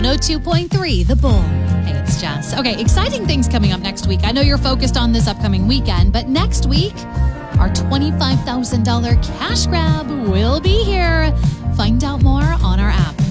102.3 The Bull. Hey, it's Jess. Okay, exciting things coming up next week. I know you're focused on this upcoming weekend, but next week, our $25,000 cash grab will be here. Find out more on our app.